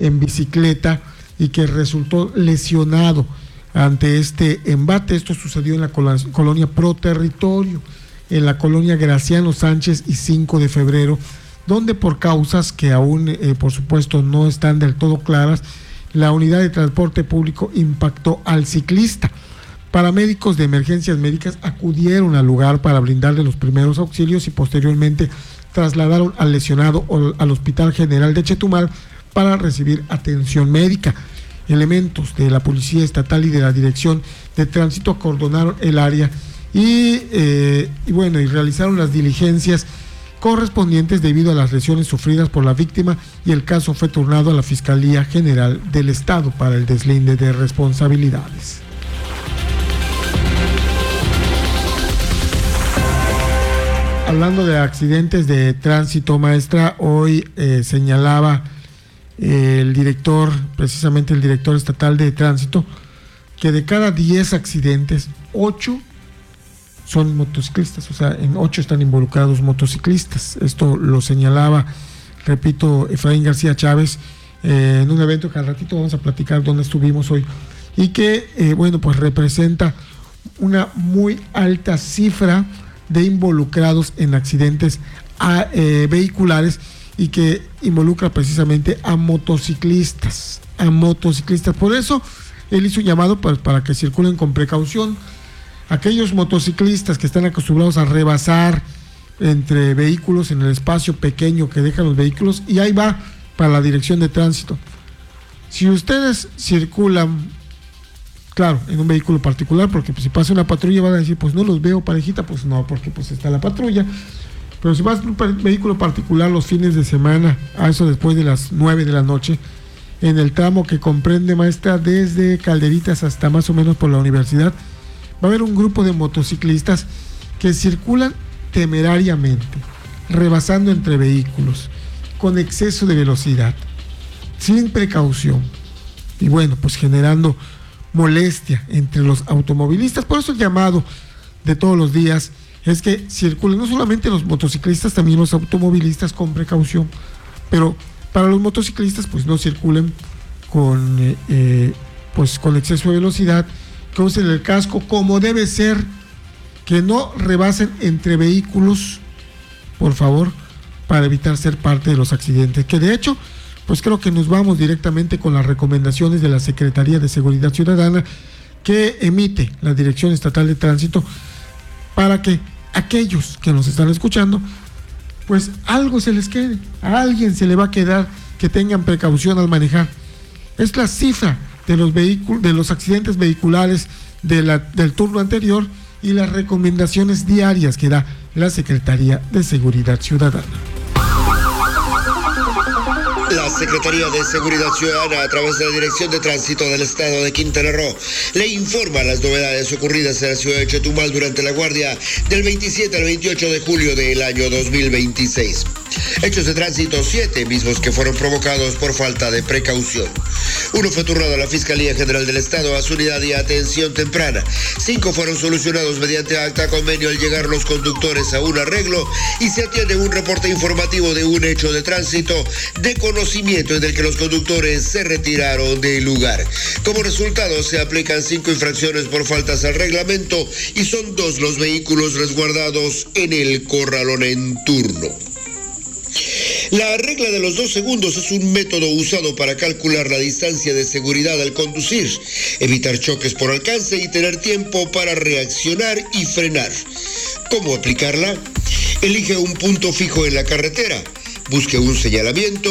en bicicleta y que resultó lesionado ante este embate. Esto sucedió en la colonia Pro Territorio, en la colonia Graciano Sánchez y 5 de febrero, donde por causas que aún, por supuesto, no están del todo claras, la unidad de transporte público impactó al ciclista. Paramédicos de emergencias médicas acudieron al lugar para brindarle los primeros auxilios y posteriormente trasladaron al lesionado al Hospital General de Chetumal para recibir atención médica. Elementos de la Policía Estatal y de la Dirección de Tránsito acordonaron el área y realizaron las diligencias correspondientes debido a las lesiones sufridas por la víctima, y el caso fue turnado a la Fiscalía General del Estado para el deslinde de responsabilidades. Hablando de accidentes de tránsito, maestra, hoy señalaba el director estatal de tránsito, que de cada 10 accidentes, 8 son motociclistas, o sea, en 8 están involucrados motociclistas. Esto lo señalaba, repito, Efraín García Chávez, en un evento que al ratito vamos a platicar dónde estuvimos hoy, y que, pues representa una muy alta cifra de involucrados en accidentes vehiculares, y que involucra precisamente a motociclistas. Por eso él hizo un llamado para que circulen con precaución. Aquellos motociclistas que están acostumbrados a rebasar entre vehículos en el espacio pequeño que dejan los vehículos, y ahí va para la Dirección de Tránsito. Si ustedes circulan, claro, en un vehículo particular, porque pues, si pasa una patrulla van a decir, pues no los veo, parejita, pues no, porque pues está la patrulla. Pero si vas en un vehículo particular los fines de semana, a eso después de las 9 de la noche, en el tramo que comprende, maestra, desde Calderitas hasta más o menos por la universidad, va a haber un grupo de motociclistas que circulan temerariamente, rebasando entre vehículos, con exceso de velocidad, sin precaución, y pues generando molestia entre los automovilistas. Por eso el llamado de todos los días es que circulen no solamente los motociclistas, también los automovilistas con precaución, pero para los motociclistas pues no circulen con exceso de velocidad, que usen el casco como debe ser, que no rebasen entre vehículos, por favor, para evitar ser parte de los accidentes, que de hecho pues creo que nos vamos directamente con las recomendaciones de la Secretaría de Seguridad Ciudadana que emite la Dirección Estatal de Tránsito, para que aquellos que nos están escuchando, pues algo se les quede, a alguien se le va a quedar, que tengan precaución al manejar. Es la cifra de los vehículos, de los accidentes vehiculares del turno anterior, y las recomendaciones diarias que da la Secretaría de Seguridad Ciudadana. La Secretaría de Seguridad Ciudadana, a través de la Dirección de Tránsito del Estado de Quintana Roo, le informa las novedades ocurridas en la ciudad de Chetumal durante la guardia del 27 al 28 de julio del año 2026. Hechos de tránsito 7, mismos que fueron provocados por falta de precaución. 1 fue turnado a la Fiscalía General del Estado a su unidad de atención temprana. 5 fueron solucionados mediante acta convenio al llegar los conductores a un arreglo, y se atiende un reporte informativo de un hecho de tránsito de conocimiento en el que los conductores se retiraron del lugar. Como resultado, se aplican 5 infracciones por faltas al reglamento, y son 2 los vehículos resguardados en el corralón en turno. La regla de los 2 segundos es un método usado para calcular la distancia de seguridad al conducir, evitar choques por alcance y tener tiempo para reaccionar y frenar. ¿Cómo aplicarla? Elige un punto fijo en la carretera, busque un señalamiento